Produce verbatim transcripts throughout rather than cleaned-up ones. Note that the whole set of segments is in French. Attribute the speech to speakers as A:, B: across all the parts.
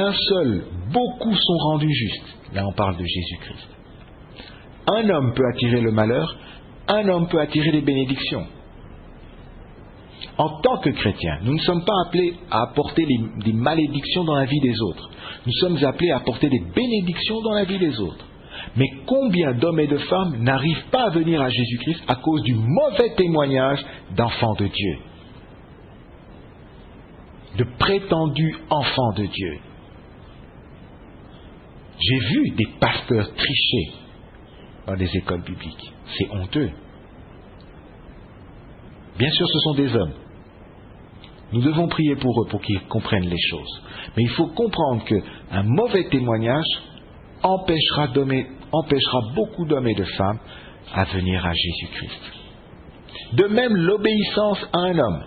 A: un seul, beaucoup sont rendus justes. Là, on parle de Jésus-Christ. Un homme peut attirer le malheur, un homme peut attirer les bénédictions. En tant que chrétiens, nous ne sommes pas appelés à apporter les, des malédictions dans la vie des autres. Nous sommes appelés à apporter des bénédictions dans la vie des autres. Mais combien d'hommes et de femmes n'arrivent pas à venir à Jésus-Christ à cause du mauvais témoignage d'enfants de Dieu, de prétendus enfants de Dieu. J'ai vu des pasteurs tricher dans des écoles bibliques. C'est honteux. Bien sûr, ce sont des hommes. Nous devons prier pour eux pour qu'ils comprennent les choses. Mais il faut comprendre qu'un mauvais témoignage empêchera, empêchera beaucoup d'hommes et de femmes à venir à Jésus-Christ. De même, l'obéissance à un homme.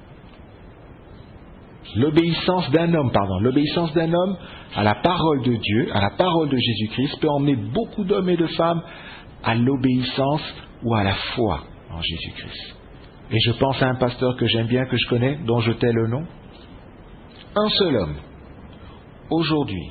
A: L'obéissance d'un homme, pardon, l'obéissance d'un homme à la parole de Dieu, à la parole de Jésus-Christ, peut emmener beaucoup d'hommes et de femmes à l'obéissance ou à la foi en Jésus-Christ. Et je pense à un pasteur que j'aime bien, que je connais, dont je tais le nom. Un seul homme, aujourd'hui,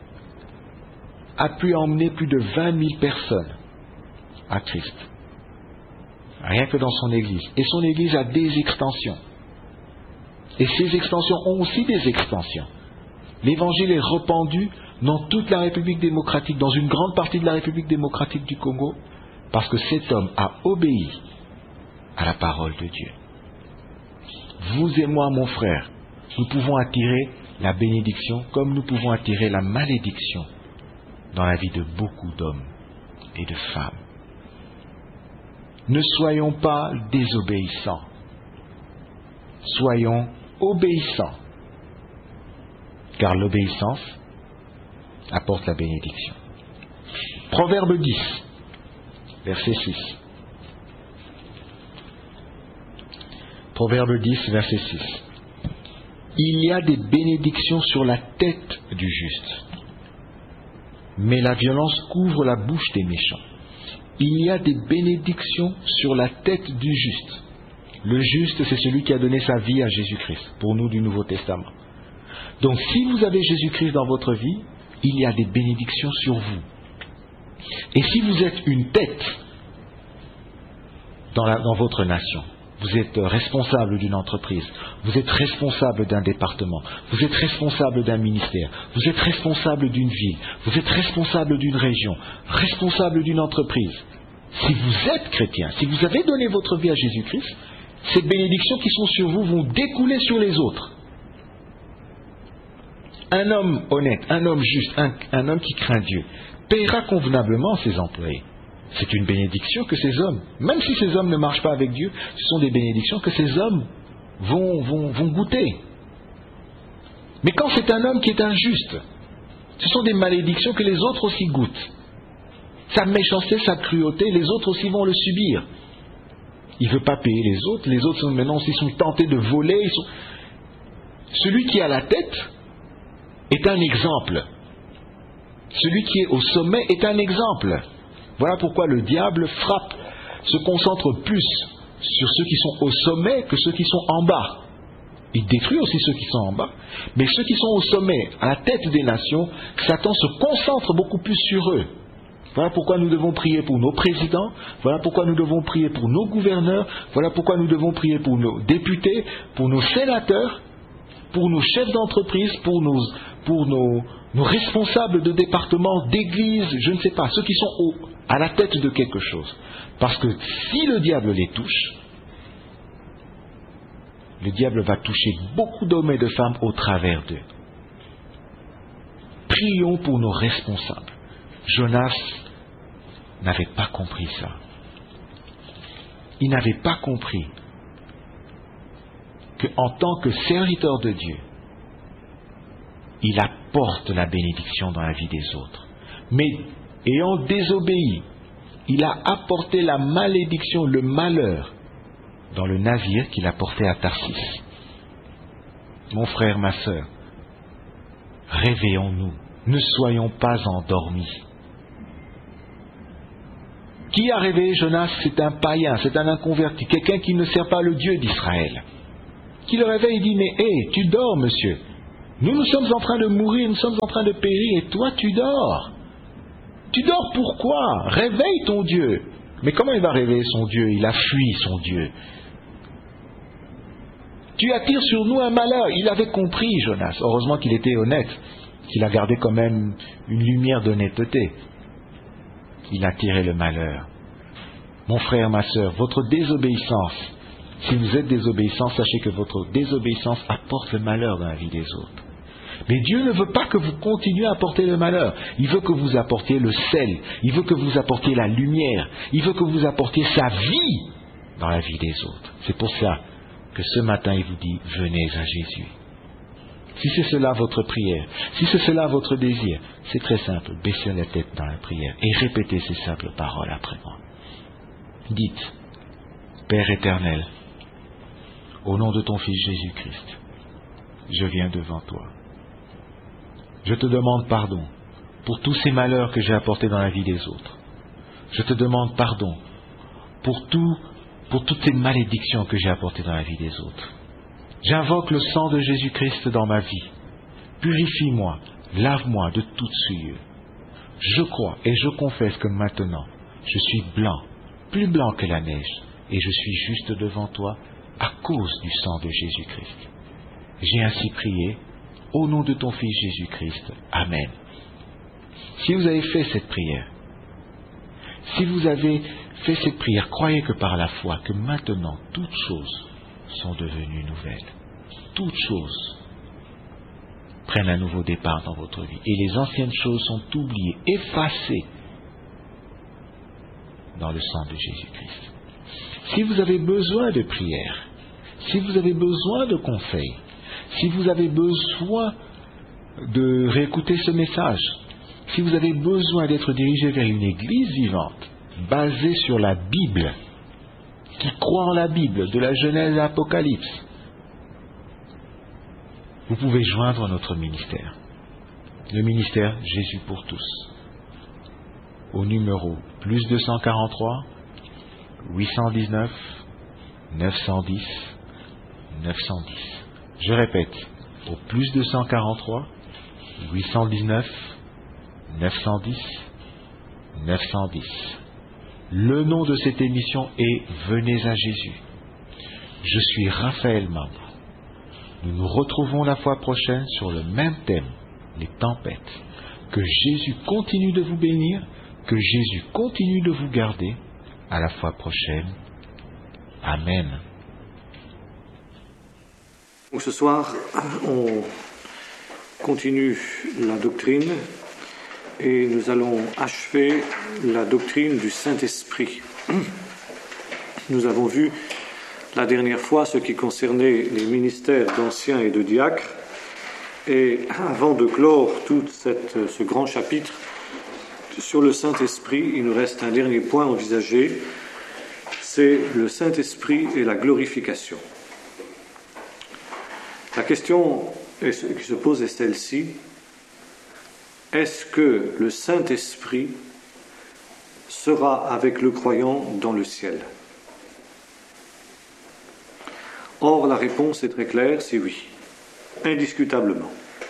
A: a pu emmener plus de vingt mille personnes à Christ. Rien que dans son église. Et son église a des extensions. Et ces extensions ont aussi des extensions. L'évangile est répandu dans toute la République démocratique, dans une grande partie de la République démocratique du Congo, parce que cet homme a obéi à la parole de Dieu. Vous et moi, mon frère, nous pouvons attirer la bénédiction comme nous pouvons attirer la malédiction dans la vie de beaucoup d'hommes et de femmes. Ne soyons pas désobéissants. Soyons obéissants. Car l'obéissance apporte la bénédiction. Proverbe dix, verset six. Proverbe dix, verset six. Il y a des bénédictions sur la tête du juste, mais la violence couvre la bouche des méchants. Il y a des bénédictions sur la tête du juste. Le juste, c'est celui qui a donné sa vie à Jésus-Christ, pour nous du Nouveau Testament. Donc, si vous avez Jésus-Christ dans votre vie, il y a des bénédictions sur vous. Et si vous êtes une tête dans, la, dans votre nation, vous êtes responsable d'une entreprise, vous êtes responsable d'un département, vous êtes responsable d'un ministère, vous êtes responsable d'une ville, vous êtes responsable d'une région, responsable d'une entreprise. Si vous êtes chrétien, si vous avez donné votre vie à Jésus-Christ, ces bénédictions qui sont sur vous vont découler sur les autres. Un homme honnête, un homme juste, un, un homme qui craint Dieu, paiera convenablement ses employés. C'est une bénédiction que ces hommes, même si ces hommes ne marchent pas avec Dieu, ce sont des bénédictions que ces hommes vont, vont, vont goûter. Mais quand c'est un homme qui est injuste, ce sont des malédictions que les autres aussi goûtent. Sa méchanceté, sa cruauté, les autres aussi vont le subir. Il ne veut pas payer les autres, les autres sont, maintenant aussi sont tentés de voler. Ils sont... Celui qui a la tête est un exemple. Celui qui est au sommet est un exemple. Voilà pourquoi le diable frappe, se concentre plus sur ceux qui sont au sommet que ceux qui sont en bas. Il détruit aussi ceux qui sont en bas, mais ceux qui sont au sommet, à la tête des nations, Satan se concentre beaucoup plus sur eux. Voilà pourquoi nous devons prier pour nos présidents, voilà pourquoi nous devons prier pour nos gouverneurs, voilà pourquoi nous devons prier pour nos députés, pour nos sénateurs, pour nos chefs d'entreprise, pour nos, pour nos, nos responsables de département, d'église, je ne sais pas, ceux qui sont au, à la tête de quelque chose. Parce que si le diable les touche, le diable va toucher beaucoup d'hommes et de femmes au travers d'eux. Prions pour nos responsables. Jonas n'avait pas compris ça. Il n'avait pas compris qu'en tant que serviteur de Dieu, il apporte la bénédiction dans la vie des autres. Mais ayant désobéi, il a apporté la malédiction, le malheur, dans le navire qu'il a porté à Tarsis. Mon frère, ma sœur, réveillons-nous, ne soyons pas endormis. Qui a réveillé Jonas? C'est un païen, c'est un inconverti, quelqu'un qui ne sert pas le Dieu d'Israël. Qui le réveille et dit, mais hé, hey, tu dors, monsieur. Nous, nous sommes en train de mourir, nous sommes en train de périr, et toi, tu dors. Tu dors pourquoi? Réveille ton Dieu. Mais comment il va réveiller son Dieu? Il a fui son Dieu. Tu attires sur nous un malheur. Il avait compris, Jonas. Heureusement qu'il était honnête, qu'il a gardé quand même une lumière d'honnêteté. Il attirait le malheur. Mon frère, ma sœur, votre désobéissance, si vous êtes désobéissant, sachez que votre désobéissance apporte le malheur dans la vie des autres. Mais Dieu ne veut pas que vous continuiez à apporter le malheur. Il veut que vous apportiez le sel. Il veut que vous apportiez la lumière. Il veut que vous apportiez sa vie dans la vie des autres. C'est pour ça que ce matin, il vous dit, venez à Jésus. Si c'est cela votre prière, si c'est cela votre désir, c'est très simple. Baissez la tête dans la prière et répétez ces simples paroles après moi. Dites, Père éternel, au nom de ton Fils Jésus-Christ, je viens devant toi. Je te demande pardon pour tous ces malheurs que j'ai apportés dans la vie des autres. Je te demande pardon pour, tout, pour toutes ces malédictions que j'ai apportées dans la vie des autres. J'invoque le sang de Jésus-Christ dans ma vie. Purifie-moi, lave-moi de toute souillure. Je crois et je confesse que maintenant, je suis blanc, plus blanc que la neige, et je suis juste devant toi à cause du sang de Jésus-Christ. J'ai ainsi prié au nom de ton Fils Jésus-Christ. Amen. Si vous avez fait cette prière, si vous avez fait cette prière, croyez que par la foi, que maintenant, toutes choses sont devenues nouvelles. Toutes choses prennent un nouveau départ dans votre vie. Et les anciennes choses sont oubliées, effacées dans le sang de Jésus-Christ. Si vous avez besoin de prière, si vous avez besoin de conseils, si vous avez besoin de réécouter ce message, si vous avez besoin d'être dirigé vers une église vivante, basée sur la Bible, qui croit en la Bible, de la Genèse à l'Apocalypse, vous pouvez joindre notre ministère. Le ministère Jésus pour tous. Au numéro plus deux cent quarante-trois, huit cent dix-neuf, neuf cent dix, neuf cent dix. Je répète, au plus deux cent quarante-trois, huit cent dix-neuf, neuf cent dix, neuf cent dix. Le nom de cette émission est Venez à Jésus. Je suis Raphaël Mambou. Nous nous retrouvons la fois prochaine sur le même thème, les tempêtes. Que Jésus continue de vous bénir, que Jésus continue de vous garder. À la fois prochaine. Amen.
B: Donc ce soir, on continue la doctrine et nous allons achever la doctrine du Saint-Esprit. Nous avons vu la dernière fois ce qui concernait les ministères d'anciens et de diacres, et avant de clore tout cette, ce grand chapitre sur le Saint-Esprit, il nous reste un dernier point envisagé, c'est le Saint-Esprit et la glorification. La question qui se pose est celle-ci. Est-ce que le Saint-Esprit sera avec le croyant dans le ciel? Or, la réponse est très claire, c'est oui, indiscutablement.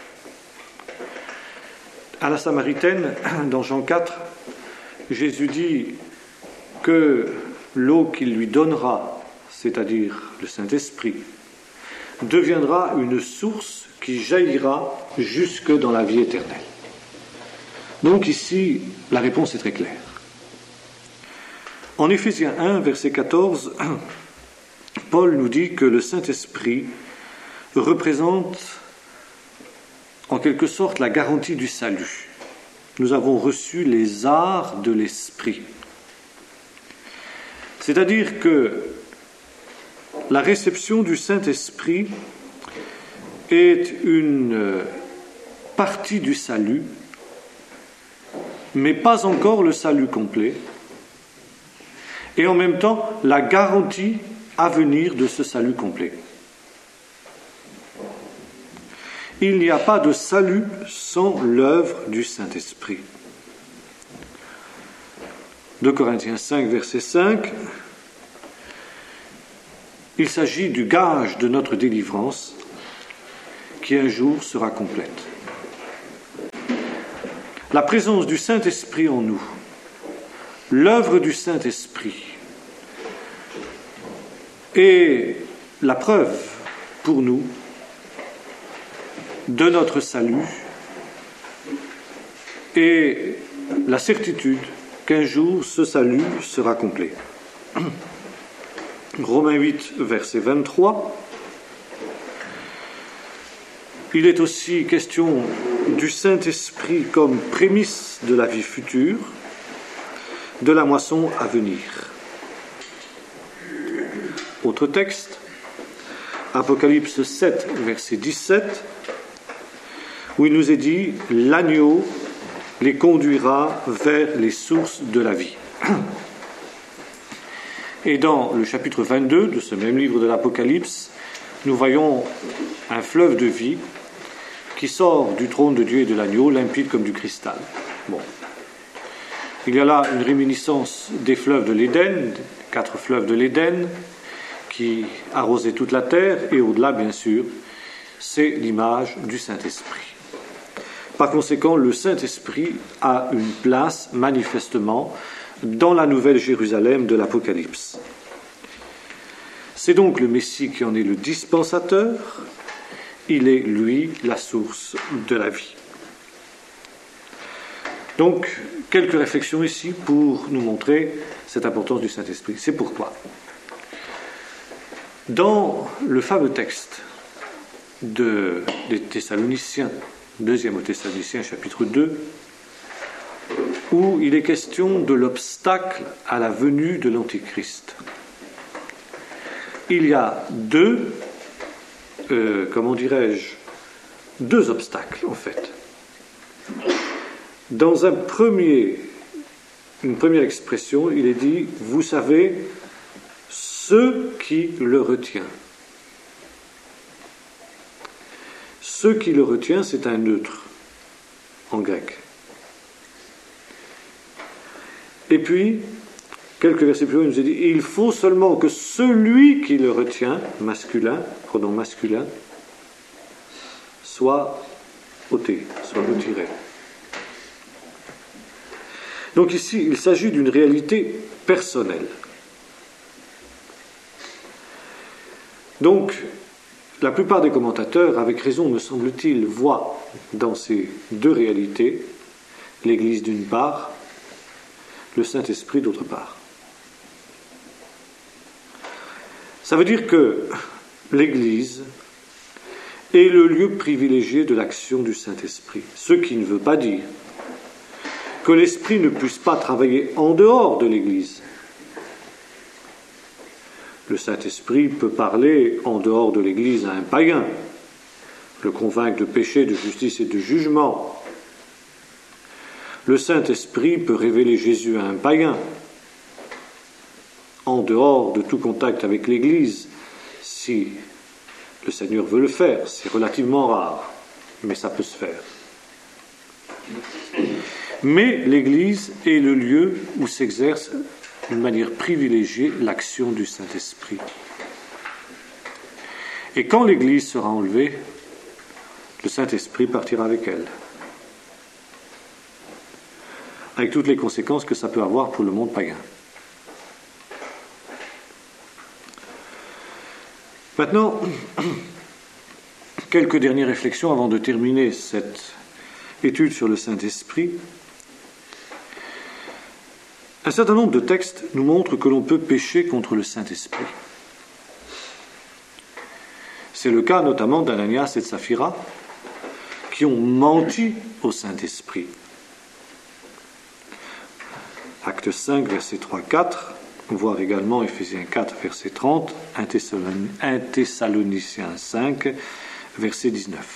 B: À la Samaritaine, dans Jean quatre, Jésus dit que l'eau qu'il lui donnera, c'est-à-dire le Saint-Esprit, deviendra une source qui jaillira jusque dans la vie éternelle. Donc ici, la réponse est très claire. En Éphésiens un, verset quatorze, Paul nous dit que le Saint-Esprit représente en quelque sorte la garantie du salut. Nous avons reçu les arts de l'Esprit. C'est-à-dire que la réception du Saint-Esprit est une partie du salut, mais pas encore le salut complet, et en même temps la garantie à venir de ce salut complet. Il n'y a pas de salut sans l'œuvre du Saint-Esprit. deux Corinthiens cinq, verset cinq, il s'agit du gage de notre délivrance qui un jour sera complète. La présence du Saint-Esprit en nous, l'œuvre du Saint-Esprit est la preuve pour nous de notre salut et la certitude qu'un jour ce salut sera complet. Romains huit, verset vingt-trois. Il est aussi question du Saint-Esprit comme prémisse de la vie future, de la moisson à venir. Autre texte, Apocalypse sept, verset dix-sept, où il nous est dit « L'agneau les conduira vers les sources de la vie ». Et dans le chapitre vingt-deux de ce même livre de l'Apocalypse, nous voyons un fleuve de vie qui sort du trône de Dieu et de l'agneau, limpide comme du cristal. Bon. Il y a là une réminiscence des fleuves de l'Éden, quatre fleuves de l'Éden, qui arrosaient toute la terre, et au-delà, bien sûr, c'est l'image du Saint-Esprit. Par conséquent, le Saint-Esprit a une place, manifestement, dans la Nouvelle Jérusalem de l'Apocalypse. C'est donc le Messie qui en est le dispensateur, il est, lui, la source de la vie. Donc, quelques réflexions ici pour nous montrer cette importance du Saint-Esprit. C'est pourquoi, dans le fameux texte de, des Thessaloniciens, deuxième aux Thessaloniciens, chapitre deux, où il est question de l'obstacle à la venue de l'Antichrist. Il y a deux, euh, comment dirais-je, deux obstacles en fait. Dans un premier, une première expression, il est dit « Vous savez, ce qui le retient ». Ce qui le retient, c'est un neutre en grec. Et puis, quelques versets plus loin, il nous est dit « Il faut seulement que celui qui le retient, masculin, pronom masculin, soit ôté, soit retiré. » Donc ici, il s'agit d'une réalité personnelle. Donc, la plupart des commentateurs, avec raison me semble-t-il, voient dans ces deux réalités, l'Église d'une part, le Saint-Esprit d'autre part. Ça veut dire que l'Église est le lieu privilégié de l'action du Saint-Esprit, ce qui ne veut pas dire que l'Esprit ne puisse pas travailler en dehors de l'Église. Le Saint-Esprit peut parler en dehors de l'Église à un païen, le convaincre de péché, de justice et de jugement. Le Saint-Esprit peut révéler Jésus à un païen, en dehors de tout contact avec l'Église, si le Seigneur veut le faire. C'est relativement rare, mais ça peut se faire. Mais l'Église est le lieu où s'exerce d'une manière privilégiée l'action du Saint-Esprit. Et quand l'Église sera enlevée, le Saint-Esprit partira avec elle. Avec toutes les conséquences que ça peut avoir pour le monde païen. Maintenant, quelques dernières réflexions avant de terminer cette étude sur le Saint-Esprit. Un certain nombre de textes nous montrent que l'on peut pécher contre le Saint-Esprit. C'est le cas notamment d'Ananias et de Saphira, qui ont menti au Saint-Esprit. Acte cinq, versets trois à quatre, voire également Éphésiens quatre, verset trente, un Thessaloniciens cinq, verset dix-neuf.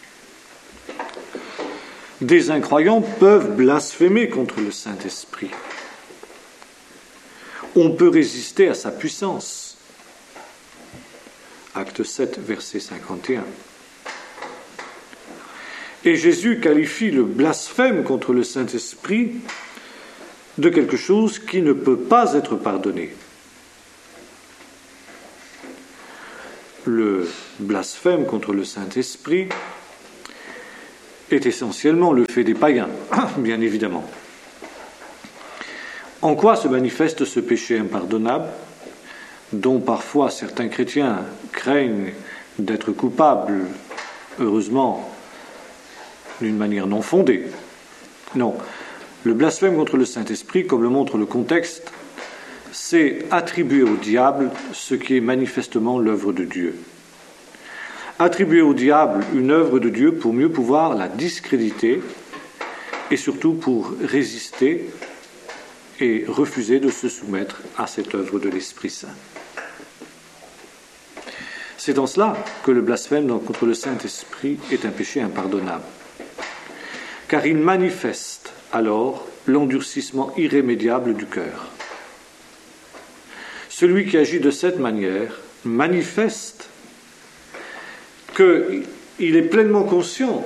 B: Des incroyants peuvent blasphémer contre le Saint-Esprit. On peut résister à sa puissance. Acte sept, verset cinquante et un. Et Jésus qualifie le blasphème contre le Saint-Esprit de quelque chose qui ne peut pas être pardonné. le blasphème contre le Saint-Esprit est essentiellement le fait des païens, bien évidemment. En quoi se manifeste ce péché impardonnable, dont parfois certains chrétiens craignent d'être coupables, heureusement, d'une manière non fondée? Non. Le blasphème contre le Saint-Esprit, comme le montre le contexte, c'est attribuer au diable ce qui est manifestement l'œuvre de Dieu. Attribuer au diable une œuvre de Dieu pour mieux pouvoir la discréditer et surtout pour résister et refuser de se soumettre à cette œuvre de l'Esprit Saint. C'est dans cela que le blasphème contre le Saint-Esprit est un péché impardonnable, car il manifeste alors l'endurcissement irrémédiable du cœur. Celui qui agit de cette manière manifeste qu'il est pleinement conscient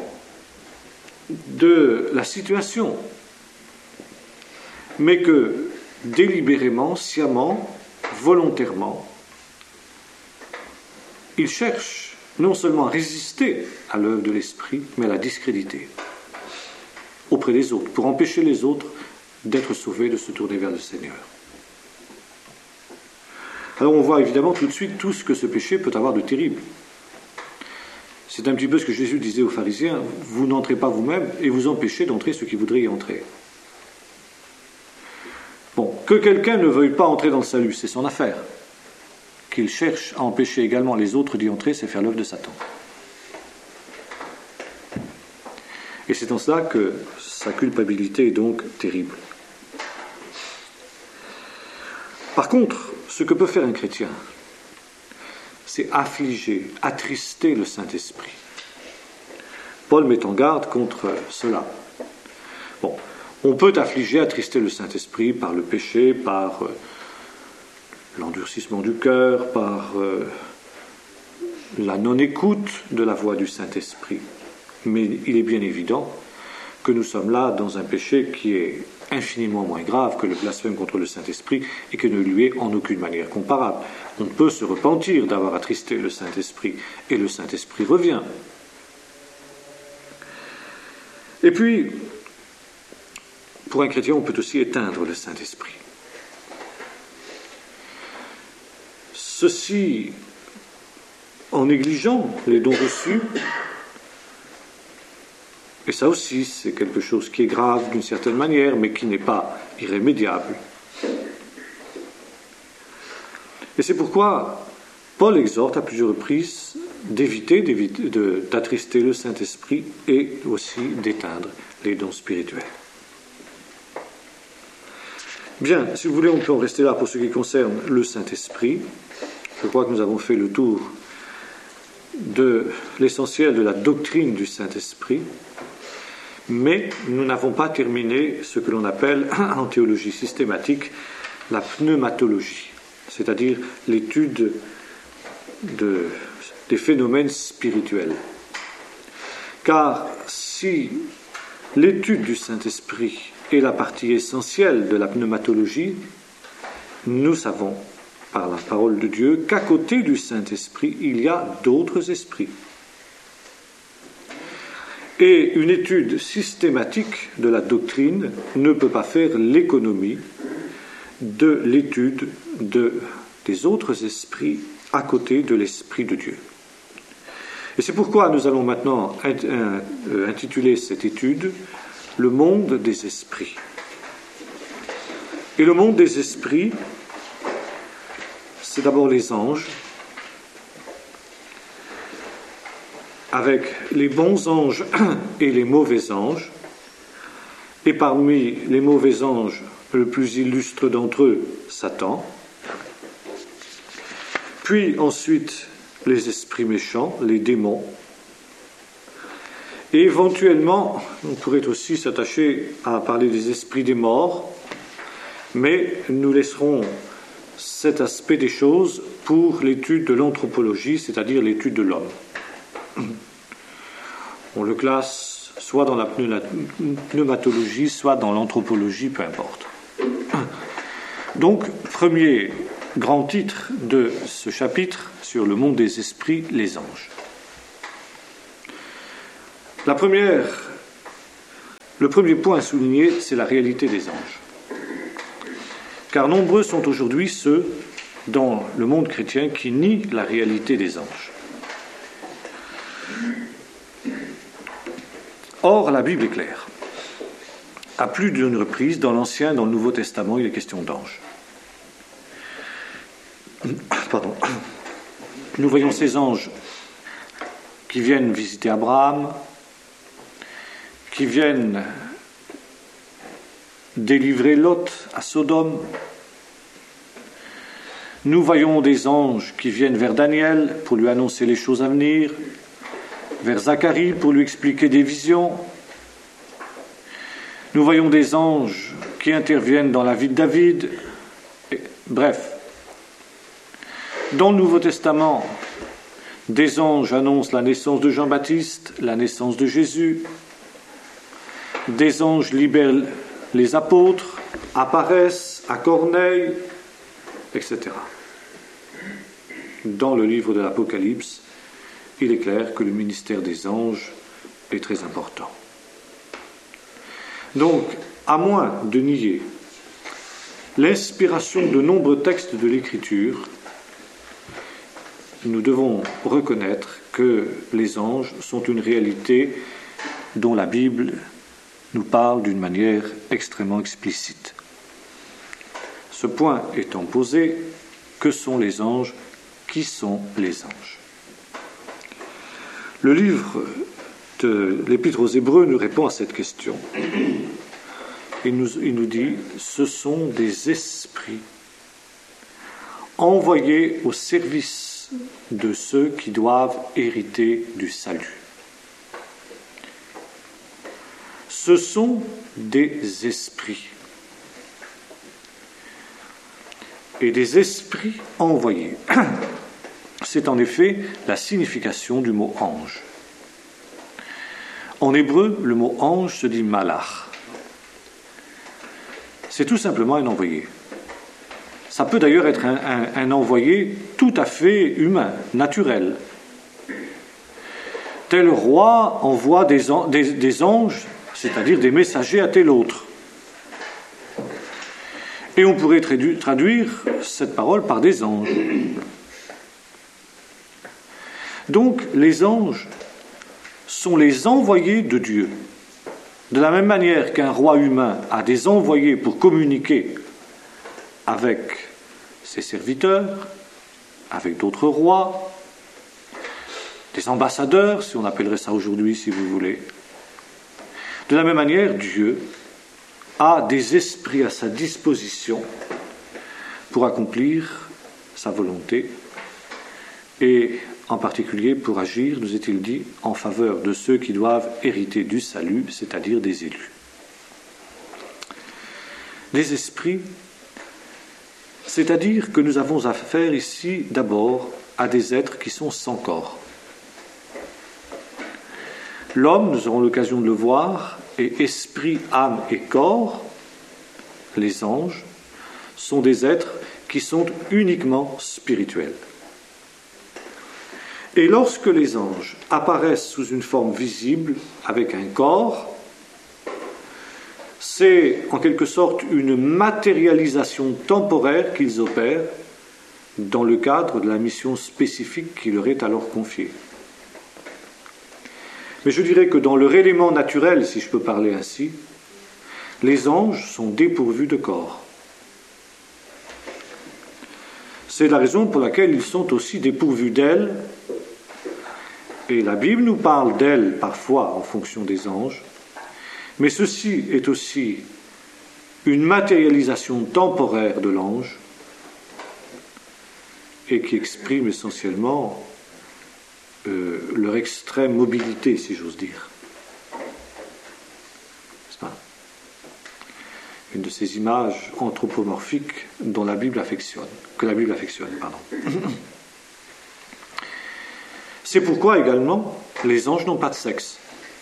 B: de la situation, mais que délibérément, sciemment, volontairement, il cherche non seulement à résister à l'œuvre de l'Esprit, mais à la discréditer auprès des autres, pour empêcher les autres d'être sauvés, de se tourner vers le Seigneur. Alors on voit évidemment tout de suite tout ce que ce péché peut avoir de terrible. C'est un petit peu ce que Jésus disait aux pharisiens, vous n'entrez pas vous-même et vous empêchez d'entrer ceux qui voudraient y entrer. Bon, que quelqu'un ne veuille pas entrer dans le salut, c'est son affaire. Qu'il cherche à empêcher également les autres d'y entrer, c'est faire l'œuvre de Satan. Et c'est en cela que sa culpabilité est donc terrible. Par contre, ce que peut faire un chrétien, c'est affliger, attrister le Saint-Esprit. Paul met en garde contre cela. Bon, on peut affliger, attrister le Saint-Esprit par le péché, par euh, l'endurcissement du cœur, par euh, la non-écoute de la voix du Saint-Esprit. Mais il est bien évident que nous sommes là dans un péché qui est infiniment moins grave que le blasphème contre le Saint-Esprit et que ne lui est en aucune manière comparable. On peut se repentir d'avoir attristé le Saint-Esprit et le Saint-Esprit revient. Et puis, pour un chrétien, on peut aussi éteindre le Saint-Esprit. Ceci en négligeant les dons reçus. Et ça aussi, c'est quelque chose qui est grave d'une certaine manière, mais qui n'est pas irrémédiable. Et c'est pourquoi Paul exhorte à plusieurs reprises d'éviter, d'éviter de, d'attrister le Saint-Esprit et aussi d'éteindre les dons spirituels. Bien, si vous voulez, on peut en rester là pour ce qui concerne le Saint-Esprit. Je crois que nous avons fait le tour de l'essentiel de la doctrine du Saint-Esprit. Mais nous n'avons pas terminé ce que l'on appelle en théologie systématique la pneumatologie, c'est-à-dire l'étude de, des phénomènes spirituels. Car si l'étude du Saint-Esprit est la partie essentielle de la pneumatologie, nous savons par la parole de Dieu qu'à côté du Saint-Esprit, il y a d'autres esprits. Et une étude systématique de la doctrine ne peut pas faire l'économie de l'étude de, des autres esprits à côté de l'Esprit de Dieu. Et c'est pourquoi nous allons maintenant intituler cette étude « Le monde des esprits ». Et le monde des esprits, c'est d'abord les anges, avec les bons anges et les mauvais anges, et parmi les mauvais anges, le plus illustre d'entre eux, Satan, puis ensuite les esprits méchants, les démons, et éventuellement, on pourrait aussi s'attacher à parler des esprits des morts, mais nous laisserons cet aspect des choses pour l'étude de l'anthropologie, c'est-à-dire l'étude de l'homme. On le classe soit dans la pneumatologie, soit dans l'anthropologie, peu importe. Donc, premier grand titre de ce chapitre sur le monde des esprits, les anges. La première, le premier point à souligner, c'est la réalité des anges. Car nombreux sont aujourd'hui ceux dans le monde chrétien qui nient la réalité des anges. Or, la Bible est claire. À plus d'une reprise, dans l'Ancien et dans le Nouveau Testament, il est question d'anges. Pardon. Nous voyons ces anges qui viennent visiter Abraham, qui viennent délivrer Lot à Sodome. Nous voyons des anges qui viennent vers Daniel pour lui annoncer les choses à venir, vers Zacharie pour lui expliquer des visions. Nous voyons des anges qui interviennent dans la vie de David. Et, bref, dans le Nouveau Testament, des anges annoncent la naissance de Jean-Baptiste, la naissance de Jésus. Des anges libèrent les apôtres, apparaissent à Corneille, et cetera. Dans le livre de l'Apocalypse, il est clair que le ministère des anges est très important. Donc, à moins de nier l'inspiration de nombreux textes de l'Écriture, nous devons reconnaître que les anges sont une réalité dont la Bible nous parle d'une manière extrêmement explicite. Ce point étant posé, que sont les anges? Qui sont les anges? Le livre de l'Épître aux Hébreux nous répond à cette question. Il nous, il nous dit, ce sont des esprits envoyés au service de ceux qui doivent hériter du salut. Ce sont des esprits. Et des esprits envoyés. C'est en effet la signification du mot ange. En hébreu, le mot ange se dit malach. C'est tout simplement un envoyé. Ça peut d'ailleurs être un, un, un envoyé tout à fait humain, naturel. Tel roi envoie des, an, des, des anges, c'est-à-dire des messagers à tel autre. Et on pourrait traduire, traduire cette parole par des anges. Donc, les anges sont les envoyés de Dieu. De la même manière qu'un roi humain a des envoyés pour communiquer avec ses serviteurs, avec d'autres rois, des ambassadeurs, si on appellerait ça aujourd'hui, si vous voulez. De la même manière, Dieu a des esprits à sa disposition pour accomplir sa volonté et en particulier pour agir, nous est-il dit, en faveur de ceux qui doivent hériter du salut, c'est-à-dire des élus. Les esprits, c'est-à-dire que nous avons affaire ici d'abord à des êtres qui sont sans corps. L'homme, nous aurons l'occasion de le voir, est esprit, âme et corps. Les anges sont des êtres qui sont uniquement spirituels. Et lorsque les anges apparaissent sous une forme visible, avec un corps, c'est en quelque sorte une matérialisation temporaire qu'ils opèrent dans le cadre de la mission spécifique qui leur est alors confiée. Mais je dirais que dans leur élément naturel, si je peux parler ainsi, les anges sont dépourvus de corps. C'est la raison pour laquelle ils sont aussi dépourvus d'ailes. Et la Bible nous parle d'ailes parfois en fonction des anges, mais ceci est aussi une matérialisation temporaire de l'ange et qui exprime essentiellement euh, leur extrême mobilité, si j'ose dire. C'est pas une de ces images anthropomorphiques dont la Bible affectionne, que la Bible affectionne, pardon. C'est pourquoi également les anges n'ont pas de sexe.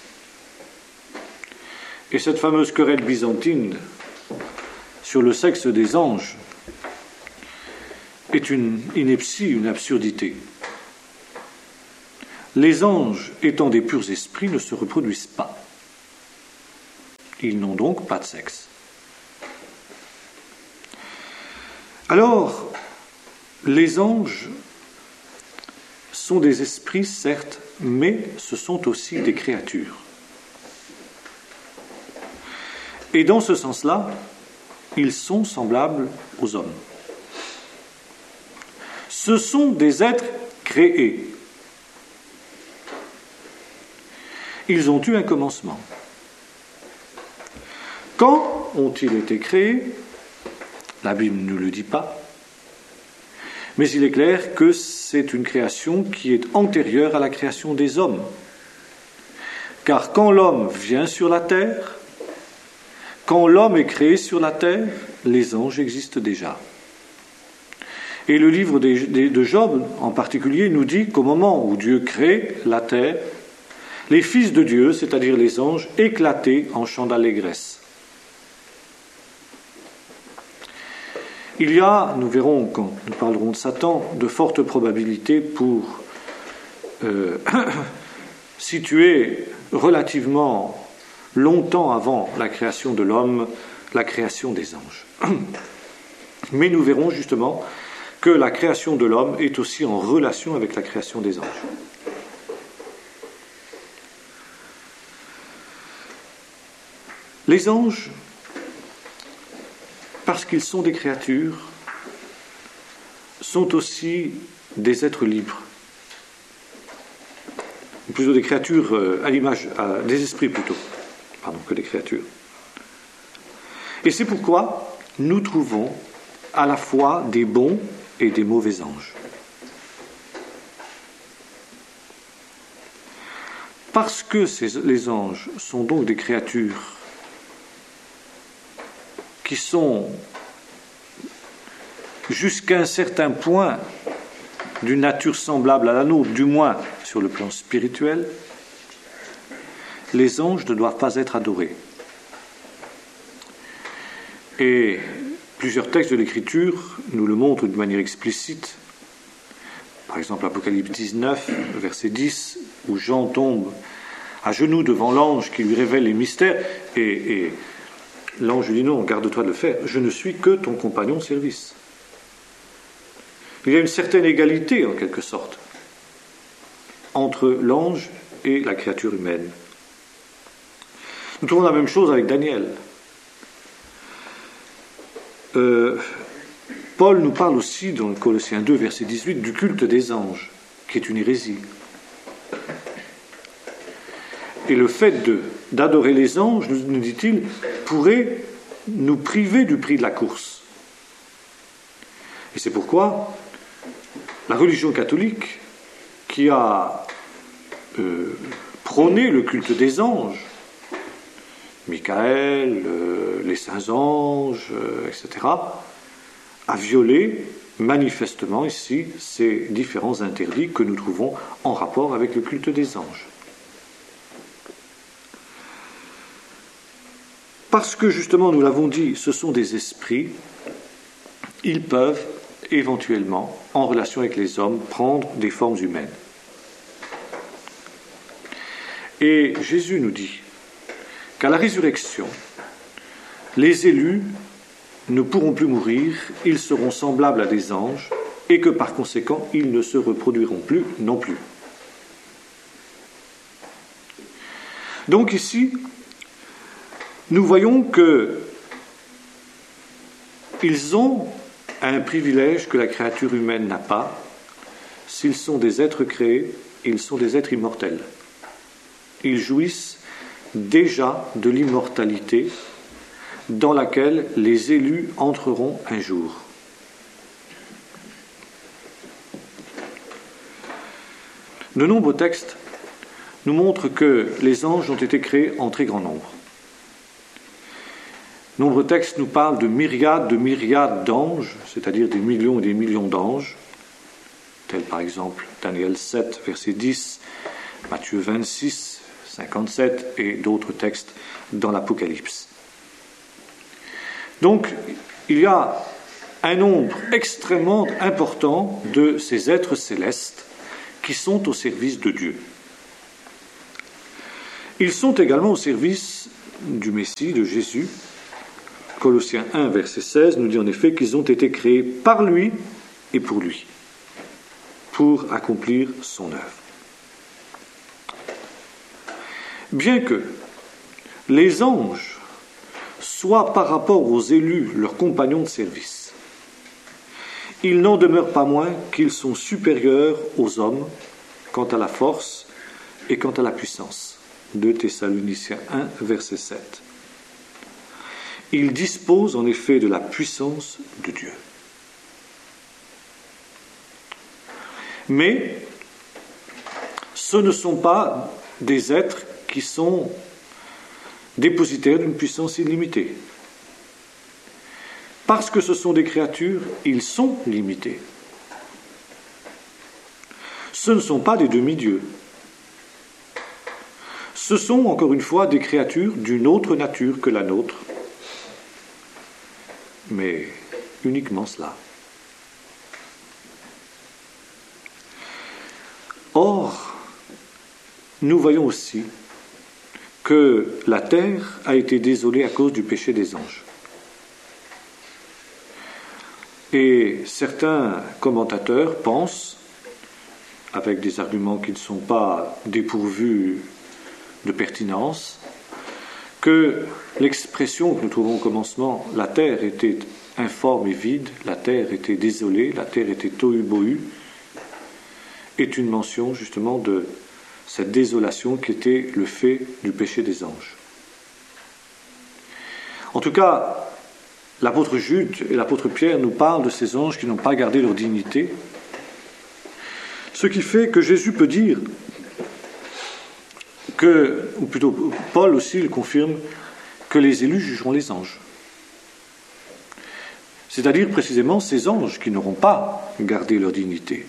B: Et cette fameuse querelle byzantine sur le sexe des anges est une ineptie, une absurdité. Les anges, étant des purs esprits, ne se reproduisent pas. Ils n'ont donc pas de sexe. Alors, les anges sont des esprits, certes, mais ce sont aussi des créatures. Et dans ce sens-là, ils sont semblables aux hommes. Ce sont des êtres créés. Ils ont eu un commencement. Quand ont-ils été créés? La Bible ne nous le dit pas. Mais il est clair que c'est une création qui est antérieure à la création des hommes. Car quand l'homme vient sur la terre, quand l'homme est créé sur la terre, les anges existent déjà. Et le livre de Job, en particulier, nous dit qu'au moment où Dieu crée la terre, les fils de Dieu, c'est-à-dire les anges, éclataient en chants d'allégresse. Il y a, nous verrons quand nous parlerons de Satan, de fortes probabilités pour euh, situer relativement longtemps avant la création de l'homme, la création des anges. Mais nous verrons justement que la création de l'homme est aussi en relation avec la création des anges. Les anges, parce qu'ils sont des créatures, sont aussi des êtres libres. Ou plutôt des créatures euh, à l'image, euh, des esprits plutôt, pardon, que des créatures. Et c'est pourquoi nous trouvons à la fois des bons et des mauvais anges. Parce que ces, les anges sont donc des créatures qui sont jusqu'à un certain point d'une nature semblable à la nôtre, du moins sur le plan spirituel, les anges ne doivent pas être adorés. Et plusieurs textes de l'Écriture nous le montrent de manière explicite. Par exemple, Apocalypse dix-neuf, verset dix, où Jean tombe à genoux devant l'ange qui lui révèle les mystères, et, et l'ange lui dit non, garde-toi de le faire, je ne suis que ton compagnon de service. Il y a une certaine égalité, en quelque sorte, entre l'ange et la créature humaine. Nous trouvons la même chose avec Daniel. Euh, Paul nous parle aussi, dans Colossiens deux, verset dix-huit, du culte des anges, qui est une hérésie. Et le fait de, d'adorer les anges, nous dit-il, pourrait nous priver du prix de la course. Et c'est pourquoi la religion catholique, qui a euh, prôné le culte des anges, Michael, euh, les saints anges, euh, et cetera, a violé manifestement ici ces différents interdits que nous trouvons en rapport avec le culte des anges. Parce que justement, nous l'avons dit, ce sont des esprits, ils peuvent éventuellement, en relation avec les hommes, prendre des formes humaines. Et Jésus nous dit qu'à la résurrection, les élus ne pourront plus mourir, ils seront semblables à des anges, et que par conséquent, ils ne se reproduiront plus non plus. Donc ici, nous voyons que ils ont un privilège que la créature humaine n'a pas. S'ils sont des êtres créés, ils sont des êtres immortels. Ils jouissent déjà de l'immortalité dans laquelle les élus entreront un jour. De nombreux textes nous montrent que les anges ont été créés en très grand nombre. Nombreux textes nous parlent de myriades de myriades d'anges, c'est-à-dire des millions et des millions d'anges, tels par exemple Daniel sept, verset dix, Matthieu vingt-six, cinquante-sept et d'autres textes dans l'Apocalypse. Donc, il y a un nombre extrêmement important de ces êtres célestes qui sont au service de Dieu. Ils sont également au service du Messie, de Jésus. Colossiens un, verset seize, nous dit en effet qu'ils ont été créés par lui et pour lui, pour accomplir son œuvre. Bien que les anges soient par rapport aux élus leurs compagnons de service, il n'en demeure pas moins qu'ils sont supérieurs aux hommes quant à la force et quant à la puissance. deux Thessaloniciens un, verset sept. Ils disposent en effet de la puissance de Dieu. Mais ce ne sont pas des êtres qui sont dépositaires d'une puissance illimitée. Parce que ce sont des créatures, ils sont limités. Ce ne sont pas des demi-dieux. Ce sont, encore une fois, des créatures d'une autre nature que la nôtre. Mais uniquement cela. Or, nous voyons aussi que la terre a été désolée à cause du péché des anges. Et certains commentateurs pensent, avec des arguments qui ne sont pas dépourvus de pertinence, que l'expression que nous trouvons au commencement, la terre était informe et vide, la terre était désolée, la terre était tohu-bohu, est une mention justement de cette désolation qui était le fait du péché des anges. En tout cas, l'apôtre Jude et l'apôtre Pierre nous parlent de ces anges qui n'ont pas gardé leur dignité, ce qui fait que Jésus peut dire que, ou plutôt Paul aussi le confirme, que les élus jugeront les anges. C'est-à-dire précisément ces anges qui n'auront pas gardé leur dignité.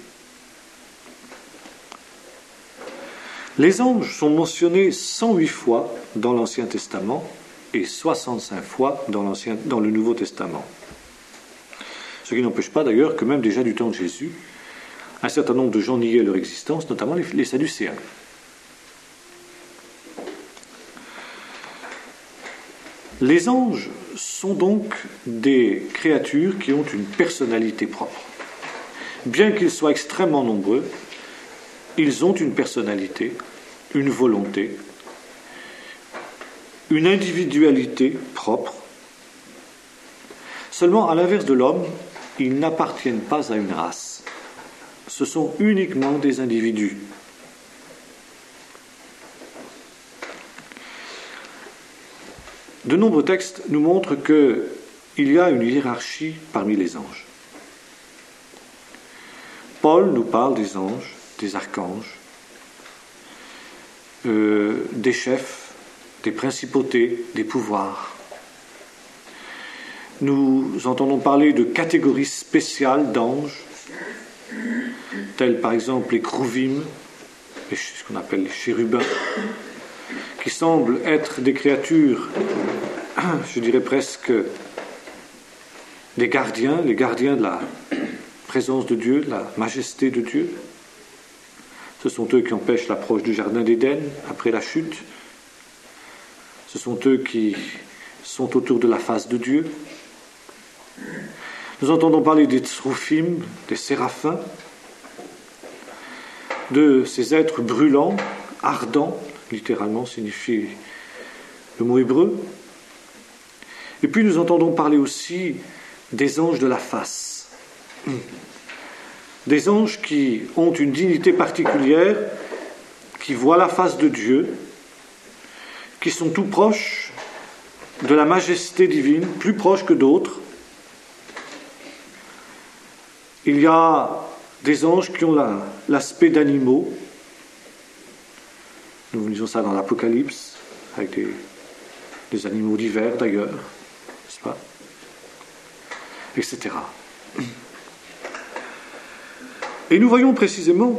B: Les anges sont mentionnés cent huit fois dans l'Ancien Testament et soixante-cinq fois dans, l'Ancien, dans le Nouveau Testament. Ce qui n'empêche pas d'ailleurs que même déjà du temps de Jésus, un certain nombre de gens niaient leur existence, notamment les, les Sadducéens. Les anges sont donc des créatures qui ont une personnalité propre. Bien qu'ils soient extrêmement nombreux, ils ont une personnalité, une volonté, une individualité propre. Seulement, à l'inverse de l'homme, ils n'appartiennent pas à une race. Ce sont uniquement des individus. De nombreux textes nous montrent qu'il y a une hiérarchie parmi les anges. Paul nous parle des anges, des archanges, euh, des chefs, des principautés, des pouvoirs. Nous entendons parler de catégories spéciales d'anges, telles par exemple les Kruvim, ce qu'on appelle les chérubins, qui semblent être des créatures, je dirais presque des gardiens, les gardiens de la présence de Dieu, de la majesté de Dieu. Ce sont eux qui empêchent l'approche du jardin d'Éden après la chute. Ce sont eux qui sont autour de la face de Dieu. Nous entendons parler des Tsoufim, des séraphins, de ces êtres brûlants, ardents, littéralement signifie le mot hébreu. Et puis nous entendons parler aussi des anges de la face. Des anges qui ont une dignité particulière, qui voient la face de Dieu, qui sont tout proches de la majesté divine, plus proches que d'autres. Il y a des anges qui ont la, l'aspect d'animaux. Nous lisons ça dans l'Apocalypse, avec des, des animaux divers d'ailleurs, n'est-ce pas, et cetera. Et nous voyons précisément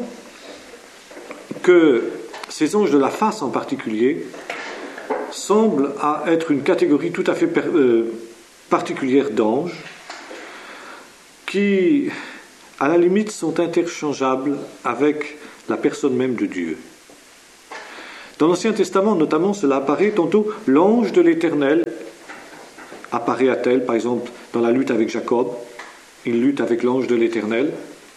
B: que ces anges de la face en particulier semblent à être une catégorie tout à fait per, euh, particulière d'anges, qui, à la limite, sont interchangeables avec la personne même de Dieu. Dans l'Ancien Testament, notamment, cela apparaît tantôt l'ange de l'Éternel apparaît à tel, par exemple, dans la lutte avec Jacob, il lutte avec l'ange de l'Éternel.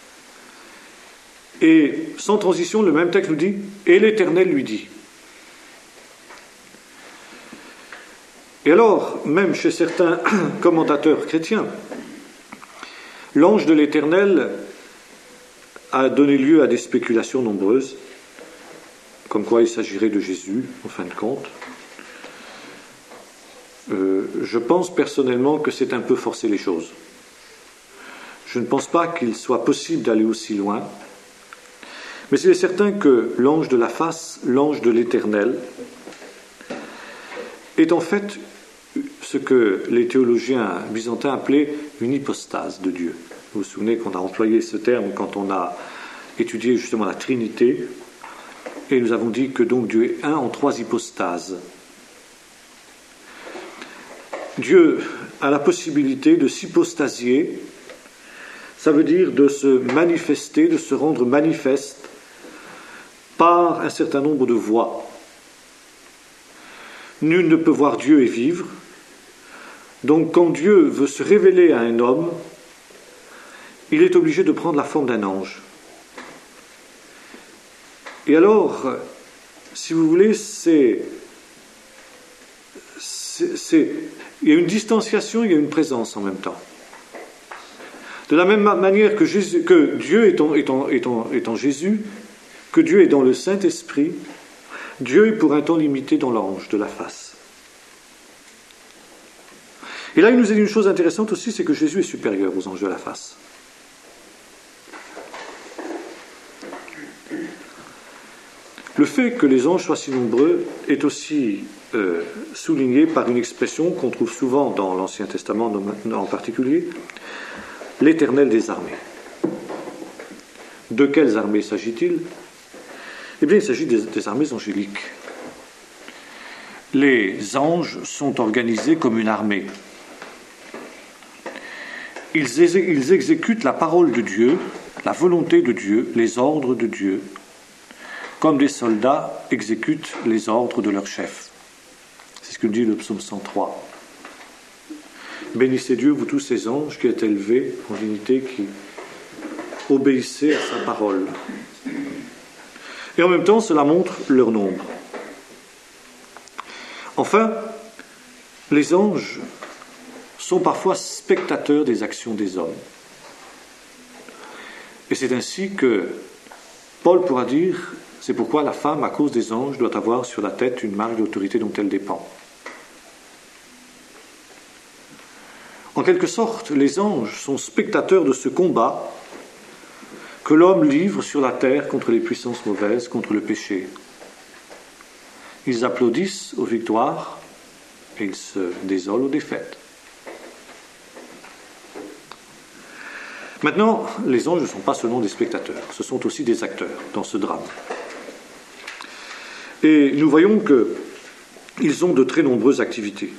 B: Et sans transition, le même texte nous dit « Et l'Éternel lui dit ». Et alors, même chez certains commentateurs chrétiens, l'ange de l'Éternel a donné lieu à des spéculations nombreuses, comme quoi il s'agirait de Jésus, en fin de compte. Euh, je pense personnellement que c'est un peu forcer les choses. Je ne pense pas qu'il soit possible d'aller aussi loin, mais il est certain que l'ange de la face, l'ange de l'Éternel, est en fait ce que les théologiens byzantins appelaient une hypostase de Dieu. Vous vous souvenez qu'on a employé ce terme quand on a étudié justement la Trinité, et nous avons dit que donc Dieu est un en trois hypostases. Dieu a la possibilité de s'hypostasier, ça veut dire de se manifester, de se rendre manifeste par un certain nombre de voies. Nul ne peut voir Dieu et vivre. Donc quand Dieu veut se révéler à un homme, il est obligé de prendre la forme d'un ange. Et alors, si vous voulez, c'est, c'est, c'est, il y a une distanciation, il y a une présence en même temps. De la même manière que, Jésus, que Dieu est en, est, en, est, en, est en Jésus, que Dieu est dans le Saint-Esprit, Dieu est pour un temps limité dans l'ange de la face. Et là, il nous a dit une chose intéressante aussi, c'est que Jésus est supérieur aux anges de la face. Le fait que les anges soient si nombreux est aussi euh, souligné par une expression qu'on trouve souvent dans l'Ancien Testament en particulier, l'Éternel des armées. De quelles armées s'agit-il ? Eh bien, il s'agit des, des armées angéliques. Les anges sont organisés comme une armée. Ils, ex- ils exécutent la parole de Dieu, la volonté de Dieu, les ordres de Dieu, comme des soldats exécutent les ordres de leur chef. C'est ce que dit le psaume cent trois. Bénissez Dieu, vous tous ces anges qui êtes élevés en dignité, qui obéissez à sa parole. Et en même temps, cela montre leur nombre. Enfin, les anges sont parfois spectateurs des actions des hommes. Et c'est ainsi que Paul pourra dire, c'est pourquoi la femme, à cause des anges, doit avoir sur la tête une marque d'autorité dont elle dépend. En quelque sorte, les anges sont spectateurs de ce combat que l'homme livre sur la terre contre les puissances mauvaises, contre le péché. Ils applaudissent aux victoires et ils se désolent aux défaites. Maintenant, les anges ne sont pas seulement des spectateurs, ce sont aussi des acteurs dans ce drame. Et nous voyons qu'ils ont de très nombreuses activités.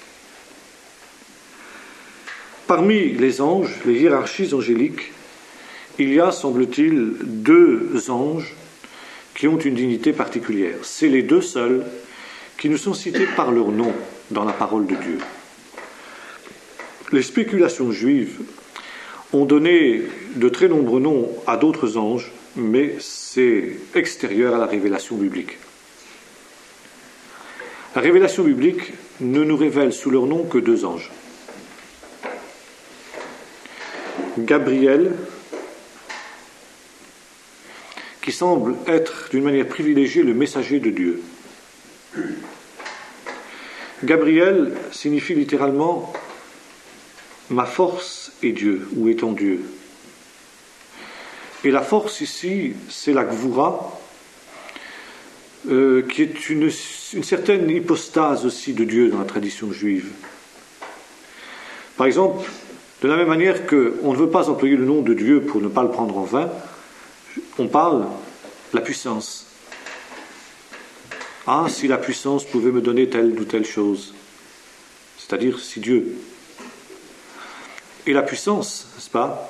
B: Parmi les anges, les hiérarchies angéliques, il y a, semble-t-il, deux anges qui ont une dignité particulière. C'est les deux seuls qui nous sont cités par leur nom dans la parole de Dieu. Les spéculations juives ont donné de très nombreux noms à d'autres anges, mais c'est extérieur à la révélation biblique. La révélation biblique ne nous révèle sous leur nom que deux anges. Gabriel, qui semble être d'une manière privilégiée le messager de Dieu. Gabriel signifie littéralement « ma force est Dieu » ou « étant Dieu ». Et la force ici, c'est la Gvoura, euh, qui est une, une certaine hypostase aussi de Dieu dans la tradition juive. Par exemple, de la même manière qu'on ne veut pas employer le nom de Dieu pour ne pas le prendre en vain, on parle de la puissance. Ah, si la puissance pouvait me donner telle ou telle chose, c'est-à-dire si Dieu. Et la puissance, n'est-ce pas,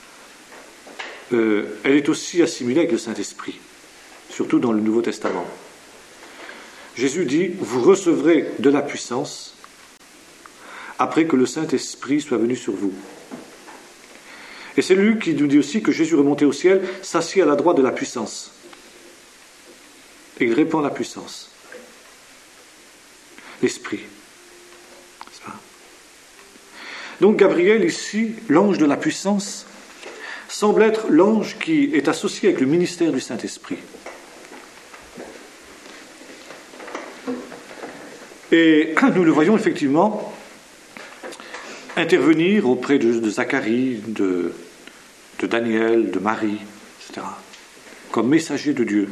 B: euh, elle est aussi assimilée avec le Saint-Esprit, surtout dans le Nouveau Testament. Jésus dit, vous recevrez de la puissance après que le Saint-Esprit soit venu sur vous. Et c'est Luc qui nous dit aussi que Jésus remonté au ciel s'assied à la droite de la puissance. Et il répand la puissance. L'Esprit. N'est-ce pas ? Donc Gabriel, ici, l'ange de la puissance, semble être l'ange qui est associé avec le ministère du Saint-Esprit. Et nous le voyons effectivement intervenir auprès de, de Zacharie, de, de Daniel, de Marie, et cetera, comme messager de Dieu,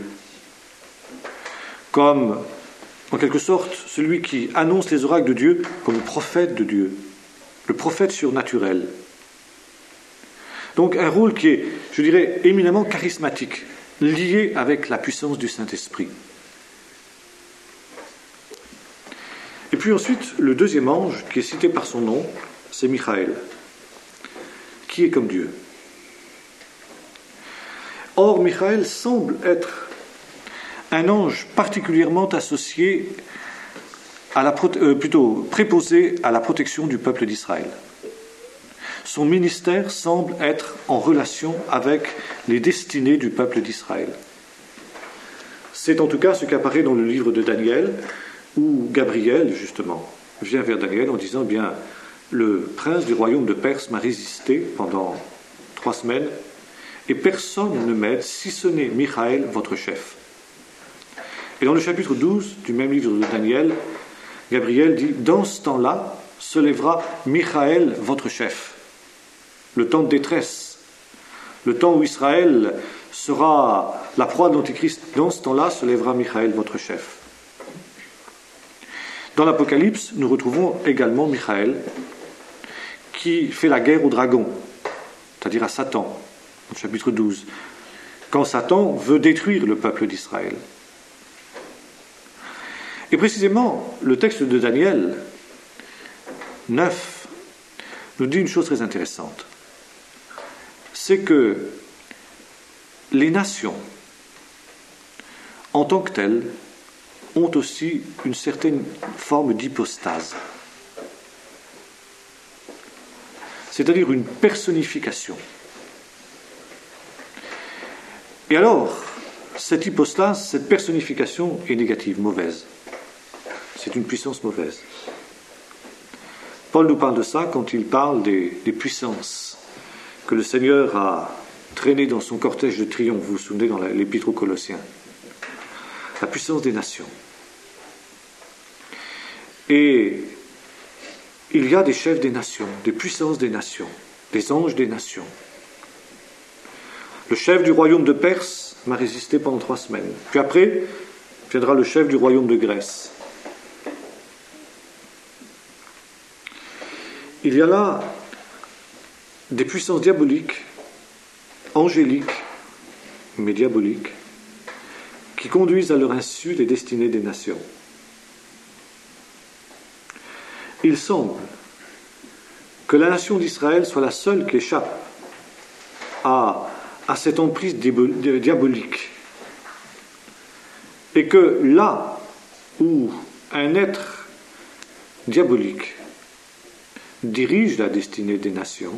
B: comme, en quelque sorte, celui qui annonce les oracles de Dieu comme le prophète de Dieu, le prophète surnaturel. Donc un rôle qui est, je dirais, éminemment charismatique, lié avec la puissance du Saint-Esprit. Et puis ensuite, le deuxième ange, qui est cité par son nom, c'est Michael, qui est comme Dieu. Or, Michael semble être un ange particulièrement associé, à la, euh, plutôt préposé à la protection du peuple d'Israël. Son ministère semble être en relation avec les destinées du peuple d'Israël. C'est en tout cas ce qui apparaît dans le livre de Daniel, où Gabriel, justement, vient vers Daniel en disant, eh bien, le prince du royaume de Perse m'a résisté pendant trois semaines, et personne ne m'aide, si ce n'est Michael, votre chef. Et dans le chapitre douze du même livre de Daniel, Gabriel dit, dans ce temps-là, se lèvera Michael, votre chef. Le temps de détresse, le temps où Israël sera la proie de l'Antéchrist, dans ce temps-là, se lèvera Michael, votre chef. Dans l'Apocalypse, nous retrouvons également Michael qui fait la guerre au dragon, c'est-à-dire à Satan, dans le chapitre douze, quand Satan veut détruire le peuple d'Israël. Et précisément, le texte de Daniel neuf nous dit une chose très intéressante. C'est que les nations, en tant que telles, ont aussi une certaine forme d'hypostase, c'est-à-dire une personnification. Et alors, cette hypostase, cette personnification est négative, mauvaise. C'est une puissance mauvaise. Paul nous parle de ça quand il parle des, des puissances que le Seigneur a traînées dans son cortège de triomphe, vous vous souvenez, dans l'Épître aux Colossiens. La puissance des nations. Et il y a des chefs des nations, des puissances des nations, des anges des nations. Le chef du royaume de Perse m'a résisté pendant trois semaines. Puis après, viendra le chef du royaume de Grèce. Il y a là des puissances diaboliques, angéliques, mais diaboliques, qui conduisent à leur insu les destinées des nations. Il semble que la nation d'Israël soit la seule qui échappe à, à cette emprise diabolique. Et que là où un être diabolique dirige la destinée des nations,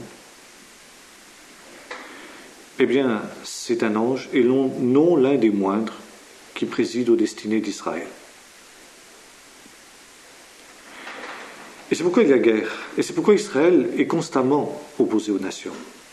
B: eh bien, c'est un ange, et non, non l'un des moindres, qui préside aux destinées d'Israël. Et c'est pourquoi il y a guerre, et c'est pourquoi Israël est constamment opposé aux nations.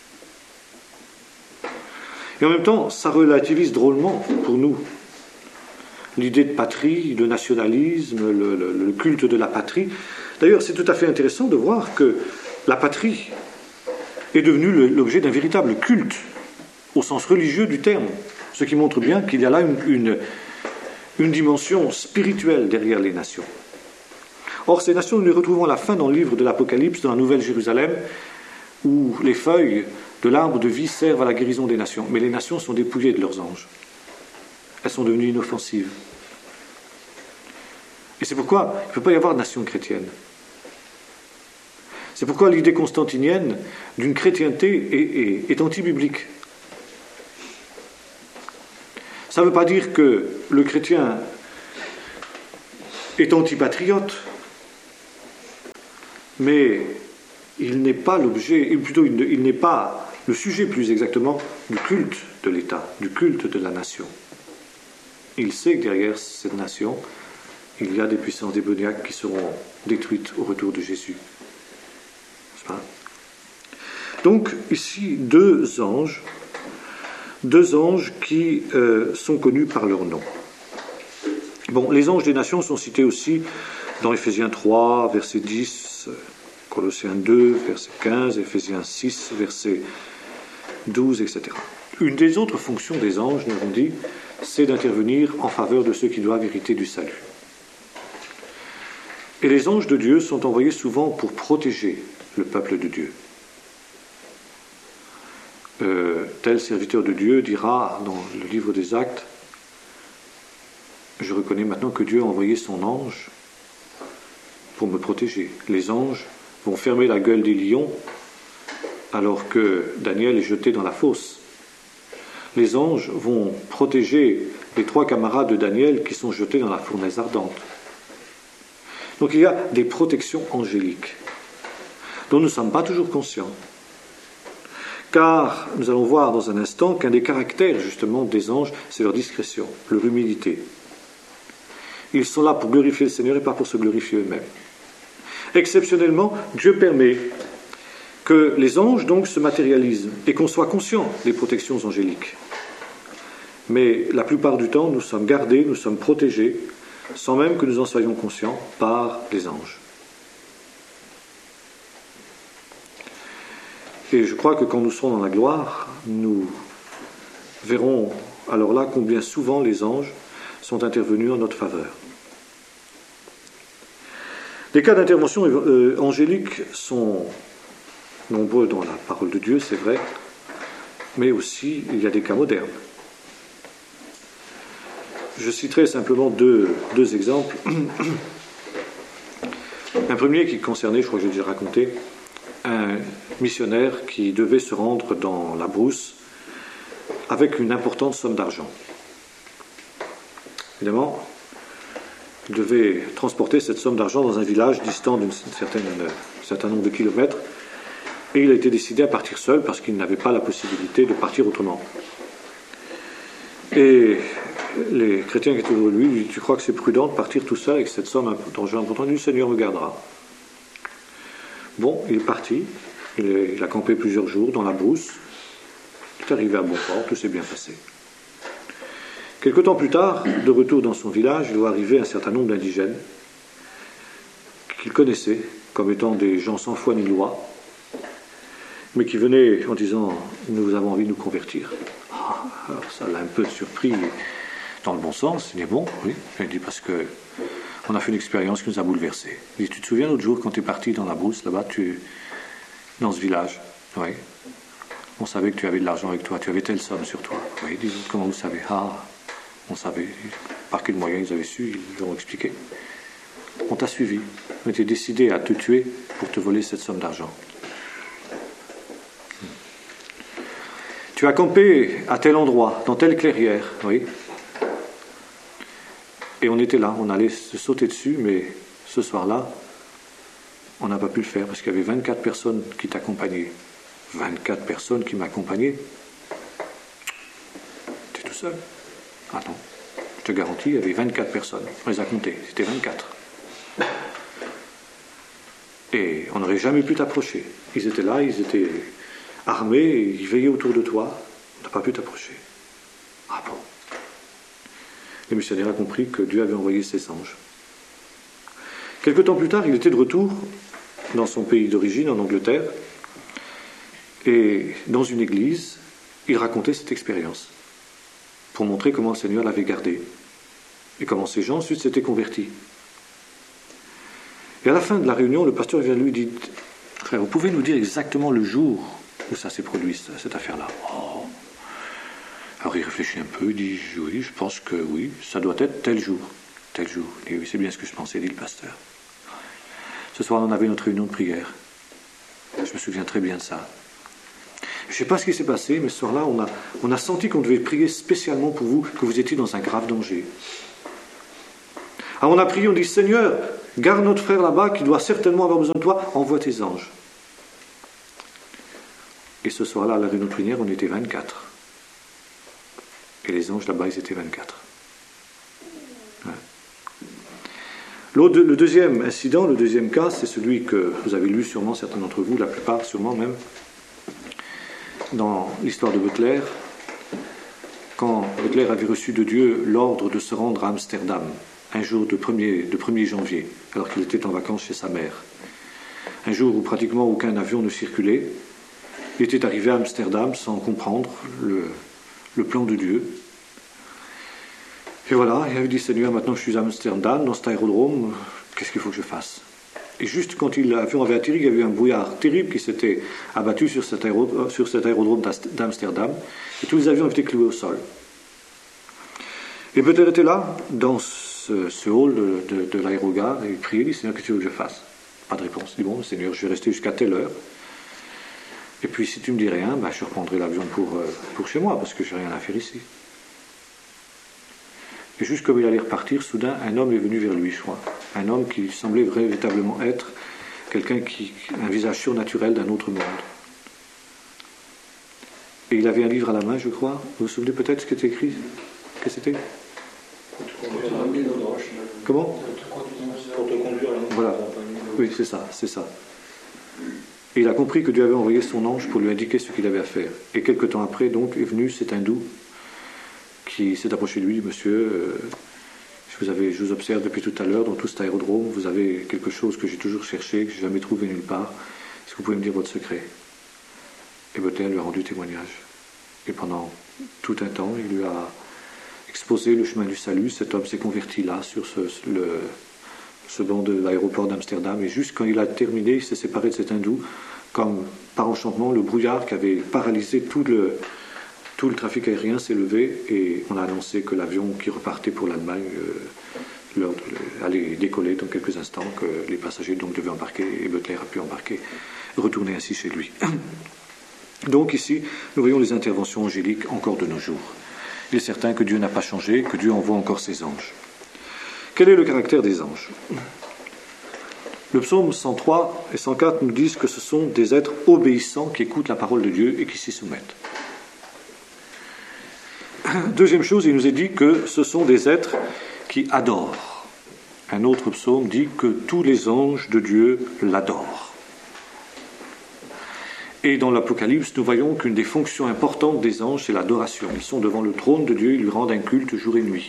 B: Et en même temps, ça relativise drôlement pour nous l'idée de patrie, le nationalisme, le, le, le culte de la patrie. D'ailleurs, c'est tout à fait intéressant de voir que la patrie est devenue l'objet d'un véritable culte, au sens religieux du terme, ce qui montre bien qu'il y a là une, une, une dimension spirituelle derrière les nations. Or, ces nations, nous les retrouvons à la fin dans le livre de l'Apocalypse, dans la Nouvelle Jérusalem, où les feuilles de l'arbre de vie servent à la guérison des nations. Mais les nations sont dépouillées de leurs anges. Elles sont devenues inoffensives. Et c'est pourquoi il ne peut pas y avoir de nation chrétienne. C'est pourquoi l'idée constantinienne d'une chrétienté est, est, est anti-biblique. Ça ne veut pas dire que le chrétien est antipatriote, mais il n'est pas l'objet, plutôt il n'est pas le sujet plus exactement du culte de l'État, du culte de la nation. Il sait que derrière cette nation, il y a des puissances démoniaques qui seront détruites au retour de Jésus. N'est-ce pas ? Donc ici, deux anges, deux anges qui euh, sont connus par leur nom. Bon, les anges des nations sont cités aussi dans Éphésiens trois, verset dix, Colossiens deux, verset quinze, Éphésiens six, verset douze, et cetera. Une des autres fonctions des anges, nous avons dit, c'est d'intervenir en faveur de ceux qui doivent hériter du salut. Et les anges de Dieu sont envoyés souvent pour protéger le peuple de Dieu. Euh, tel serviteur de Dieu dira dans le livre des Actes, je reconnais maintenant que Dieu a envoyé son ange pour me protéger. Les anges vont fermer la gueule des lions alors que Daniel est jeté dans la fosse. Les anges vont protéger les trois camarades de Daniel qui sont jetés dans la fournaise ardente. Donc il y a des protections angéliques dont nous ne sommes pas toujours conscients. Car nous allons voir dans un instant qu'un des caractères justement des anges, c'est leur discrétion, leur humilité. Ils sont là pour glorifier le Seigneur et pas pour se glorifier eux-mêmes. Exceptionnellement, Dieu permet que les anges donc se matérialisent et qu'on soit conscient des protections angéliques. Mais la plupart du temps, nous sommes gardés, nous sommes protégés, sans même que nous en soyons conscients, par les anges. Et je crois que quand nous serons dans la gloire, nous verrons alors là combien souvent les anges sont intervenus en notre faveur. Les cas d'intervention euh, angélique sont nombreux dans la parole de Dieu, c'est vrai, mais aussi il y a des cas modernes. Je citerai simplement deux, deux exemples. Un premier qui concernait, je crois que j'ai déjà raconté, un missionnaire qui devait se rendre dans la brousse avec une importante somme d'argent. Évidemment, il devait transporter cette somme d'argent dans un village distant d'un certain nombre de kilomètres, et il a été décidé à partir seul parce qu'il n'avait pas la possibilité de partir autrement. Et les chrétiens qui étaient autour de lui lui disent, tu crois que c'est prudent de partir tout seul avec cette somme d'argent importante? Le Seigneur me gardera. Bon, il est parti, il, est, il a campé plusieurs jours dans la brousse, il est arrivé à bon port, tout s'est bien passé. Quelque temps plus tard, de retour dans son village, il voit arriver un certain nombre d'indigènes qu'il connaissait comme étant des gens sans foi ni loi, mais qui venaient en disant « nous avons envie de nous convertir ». Alors ça l'a un peu surpris dans le bon sens, il dit « bon, oui ». Il dit « parce que on a fait une expérience qui nous a bouleversés ». Il dit « tu te souviens l'autre jour quand tu es parti dans la brousse là-bas, tu... dans ce village ?» « Oui. On savait que tu avais de l'argent avec toi, tu avais telle somme sur toi. » « Oui. » « Comment vous savez ?»« Ah, on savait. Par quel moyen ils avaient su, ils l'ont expliqué. On t'a suivi. On était décidé à te tuer pour te voler cette somme d'argent. Tu as campé à tel endroit, dans telle clairière, oui. Et on était là, on allait se sauter dessus, mais ce soir-là, on n'a pas pu le faire parce qu'il y avait vingt-quatre personnes qui t'accompagnaient. vingt-quatre personnes qui m'accompagnaient. Tu es tout seul? Ah non, je te garantis, il y avait vingt-quatre personnes. On les a comptées, c'était vingt-quatre. Et on n'aurait jamais pu t'approcher. Ils étaient là, ils étaient armés, ils veillaient autour de toi. On n'a pas pu t'approcher. Ah bon? Le missionnaire a compris que Dieu avait envoyé ses anges. Quelque temps plus tard, il était de retour dans son pays d'origine, en Angleterre, et dans une église, il racontait cette expérience pour montrer comment le Seigneur l'avait gardé et comment ces gens ensuite s'étaient convertis. Et à la fin de la réunion, le pasteur vient lui dire « Frère, vous pouvez nous dire exactement le jour où ça s'est produit, cette affaire-là » Oh. Alors il réfléchit un peu, il dit « Oui, je pense que oui, ça doit être tel jour. » Tel jour. Et oui, c'est bien ce que je pensais, dit le pasteur. Ce soir, on avait notre réunion de prière. Je me souviens très bien de ça. Je ne sais pas ce qui s'est passé, mais ce soir-là, on a, on a senti qu'on devait prier spécialement pour vous, que vous étiez dans un grave danger. Alors on a prié, on dit, Seigneur, garde notre frère là-bas qui doit certainement avoir besoin de toi, envoie tes anges. Et ce soir-là, à la réunion plénière, on était vingt-quatre. Et les anges là-bas, ils étaient vingt-quatre. Ouais. L'autre, le deuxième incident, le deuxième cas, c'est celui que vous avez lu sûrement, certains d'entre vous, la plupart sûrement même, dans l'histoire de Butler, quand Butler avait reçu de Dieu l'ordre de se rendre à Amsterdam, un jour de premier janvier, alors qu'il était en vacances chez sa mère. Un jour où pratiquement aucun avion ne circulait, il était arrivé à Amsterdam sans comprendre le, le plan de Dieu. Et voilà, il avait dit, Seigneur, maintenant que je suis à Amsterdam, dans cet aérodrome, qu'est-ce qu'il faut que je fasse? Et juste quand l'avion avait atterri, il y avait eu un brouillard terrible qui s'était abattu sur cet, aéro, sur cet aérodrome d'Amsterdam, et tous les avions étaient cloués au sol. Et Butler était là, dans ce, ce hall de, de, de l'aérogare, et il priait, il dit, Seigneur, qu'est-ce que tu veux que je fasse? Pas de réponse. Il dit, bon, Seigneur, je vais rester jusqu'à telle heure. Et puis, si tu me dis rien, ben, je reprendrai l'avion pour, euh, pour chez moi, parce que je n'ai rien à faire ici. Et juste comme il allait repartir, soudain, un homme est venu vers lui, je crois. Un homme qui semblait véritablement être quelqu'un qui a un visage surnaturel d'un autre monde. Et il avait un livre à la main, je crois. Vous vous souvenez peut-être ce qui était écrit? Qu'est-ce que c'était? Comment?
C: Pour te conduire à la
B: Voilà. Oui, c'est ça, c'est ça. Et il a compris que Dieu avait envoyé son ange pour lui indiquer ce qu'il avait à faire. Et quelque temps après, donc, est venu cet hindou qui s'est approché de lui, monsieur, euh, je, vous avais, je vous observe depuis tout à l'heure dans tout cet aérodrome, vous avez quelque chose que j'ai toujours cherché, que je n'ai jamais trouvé nulle part. Est-ce que vous pouvez me dire votre secret? Et Butler lui a rendu témoignage. Et pendant tout un temps, il lui a exposé le chemin du salut. Cet homme s'est converti là, sur ce, le, ce banc de l'aéroport d'Amsterdam. Et juste quand il a terminé, il s'est séparé de cet hindou, comme par enchantement, le brouillard qui avait paralysé tout le... Tout le trafic aérien s'est levé et on a annoncé que l'avion qui repartait pour l'Allemagne euh, leur, allait décoller dans quelques instants, que les passagers donc devaient embarquer et Butler a pu embarquer, retourner ainsi chez lui. Donc ici, nous voyons les interventions angéliques encore de nos jours. Il est certain que Dieu n'a pas changé, que Dieu envoie encore ses anges. Quel est le caractère des anges? Le psaume cent trois et cent quatre nous disent que ce sont des êtres obéissants qui écoutent la parole de Dieu et qui s'y soumettent. Deuxième chose, il nous est dit que ce sont des êtres qui adorent. Un autre psaume dit que tous les anges de Dieu l'adorent. Et dans l'Apocalypse, nous voyons qu'une des fonctions importantes des anges, c'est l'adoration. Ils sont devant le trône de Dieu, ils lui rendent un culte jour et nuit.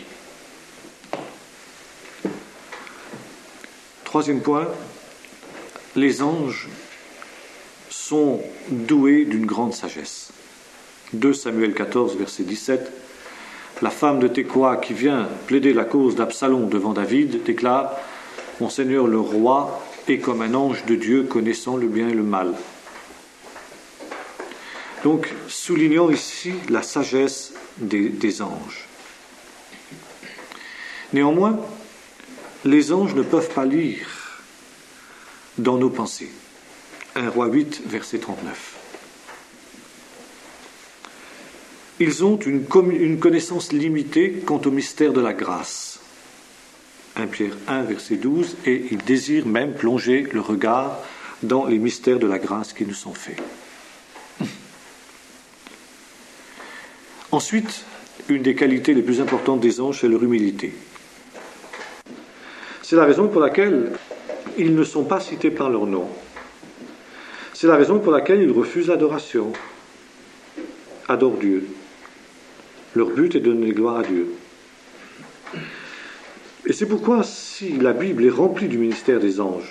B: Troisième point, les anges sont doués d'une grande sagesse. deux Samuel quatorze, verset dix-sept. La femme de Tekoa qui vient plaider la cause d'Absalom devant David déclare « Mon Seigneur le roi est comme un ange de Dieu connaissant le bien et le mal. » Donc, soulignons ici la sagesse des, des anges. Néanmoins, les anges ne peuvent pas lire dans nos pensées. un Roi huit, verset trente-neuf. Ils ont une, une connaissance limitée quant au mystère de la grâce. un Pierre un, verset douze, et ils désirent même plonger le regard dans les mystères de la grâce qui nous sont faits. Ensuite, une des qualités les plus importantes des anges, c'est leur humilité. C'est la raison pour laquelle ils ne sont pas cités par leur nom. C'est la raison pour laquelle ils refusent l'adoration. Adorent Dieu. Leur but est de donner gloire à Dieu. Et c'est pourquoi, si la Bible est remplie du ministère des anges,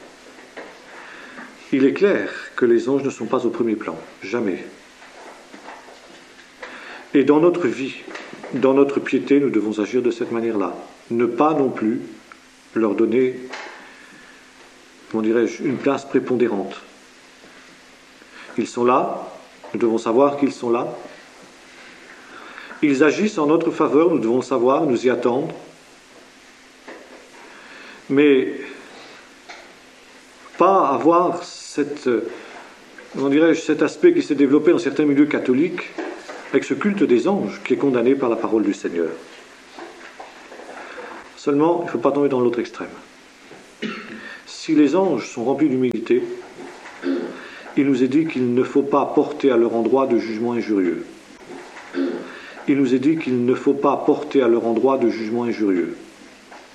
B: il est clair que les anges ne sont pas au premier plan. Jamais. Et dans notre vie, dans notre piété, nous devons agir de cette manière-là. Ne pas non plus leur donner, comment dirais-je, une place prépondérante. Ils sont là, nous devons savoir qu'ils sont là. Ils agissent en notre faveur, nous devons le savoir, nous y attendre. Mais pas avoir cette comment dirais-je, cet aspect qui s'est développé dans certains milieux catholiques avec ce culte des anges qui est condamné par la parole du Seigneur. Seulement, il ne faut pas tomber dans l'autre extrême. Si les anges sont remplis d'humilité, il nous est dit qu'il ne faut pas porter à leur endroit de jugement injurieux. Il nous est dit qu'il ne faut pas porter à leur endroit de jugement injurieux.